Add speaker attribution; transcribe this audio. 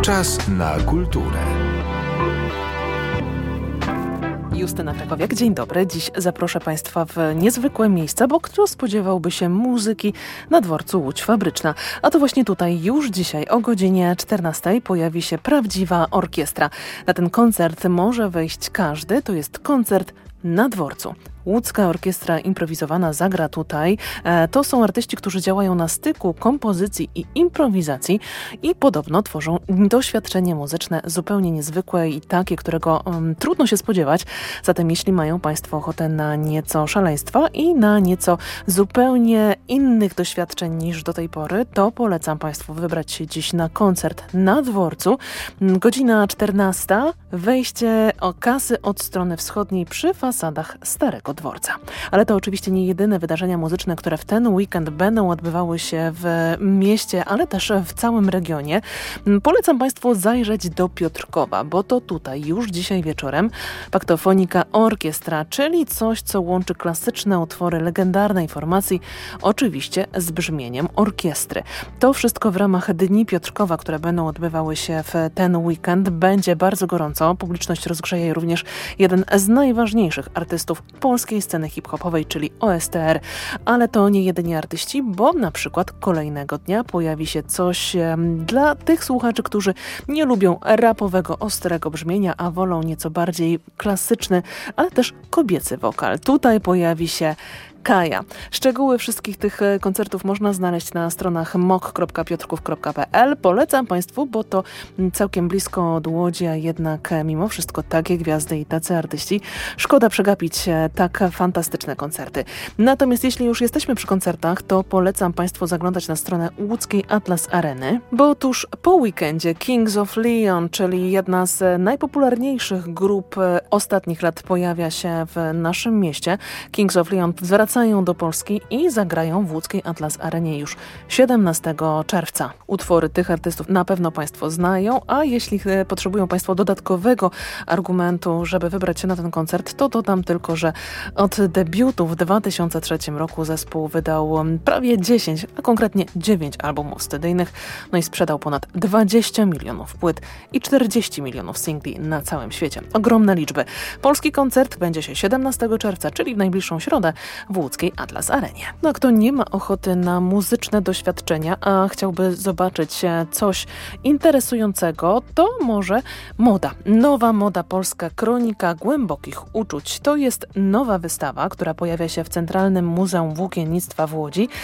Speaker 1: Czas na kulturę.
Speaker 2: Justyna Krakowiak, dzień dobry. Dziś zaproszę Państwa w niezwykłe miejsca, bo kto spodziewałby się muzyki na dworcu Łódź Fabryczna. A to właśnie tutaj już dzisiaj o godzinie 14 pojawi się prawdziwa orkiestra. Na ten koncert może wejść każdy, to jest koncert na dworcu. Łódzka Orkiestra Improwizowana zagra tutaj. To są artyści, którzy działają na styku kompozycji i improwizacji i podobno tworzą doświadczenie muzyczne zupełnie niezwykłe i takie, którego trudno się spodziewać. Zatem jeśli mają Państwo ochotę na nieco szaleństwa i na nieco zupełnie innych doświadczeń niż do tej pory, to polecam Państwu wybrać się dziś na koncert na dworcu. Godzina 14. Wejście o kasy od strony wschodniej przy fasadach Starego Dworca. Ale to oczywiście nie jedyne wydarzenia muzyczne, które w ten weekend będą odbywały się w mieście, ale też w całym regionie. Polecam Państwu zajrzeć do Piotrkowa, bo to tutaj już dzisiaj wieczorem Paktofonika Orkiestra, czyli coś, co łączy klasyczne utwory legendarnej formacji, oczywiście z brzmieniem orkiestry. To wszystko w ramach Dni Piotrkowa, które będą odbywały się w ten weekend. Będzie bardzo gorąco. Publiczność rozgrzeje również jeden z najważniejszych artystów polskiej sceny hip-hopowej, czyli OSTR. Ale to nie jedynie artyści, bo na przykład kolejnego dnia pojawi się coś dla tych słuchaczy, którzy nie lubią rapowego, ostrego brzmienia, a wolą nieco bardziej klasyczny, ale też kobiecy wokal. Tutaj pojawi się Kaja. Szczegóły wszystkich tych koncertów można znaleźć na stronach mok.piotrków.pl. Polecam Państwu, bo to całkiem blisko od Łodzi, a jednak mimo wszystko takie gwiazdy i tacy artyści. Szkoda przegapić tak fantastyczne koncerty. Natomiast jeśli już jesteśmy przy koncertach, to polecam Państwu zaglądać na stronę łódzkiej Atlas Areny, bo tuż po weekendzie Kings of Leon, czyli jedna z najpopularniejszych grup ostatnich lat, pojawia się w naszym mieście. Kings of Leon wracają do Polski i zagrają w łódzkiej Atlas Arenie już 17 czerwca. Utwory tych artystów na pewno Państwo znają, a jeśli potrzebują Państwo dodatkowego argumentu, żeby wybrać się na ten koncert, to dodam tylko, że od debiutu w 2003 roku zespół wydał prawie 10, a konkretnie 9 albumów studyjnych, no i sprzedał ponad 20 milionów płyt i 40 milionów singli na całym świecie. Ogromne liczby. Polski koncert będzie się 17 czerwca, czyli w najbliższą środę w łódzkiej Atlas Arenie. No a kto nie ma ochoty na muzyczne doświadczenia, a chciałby zobaczyć coś interesującego, to może moda. Nowa moda polska, kronika głębokich uczuć. To jest nowa wystawa, która pojawia się w Centralnym Muzeum Włókiennictwa w Łodzi.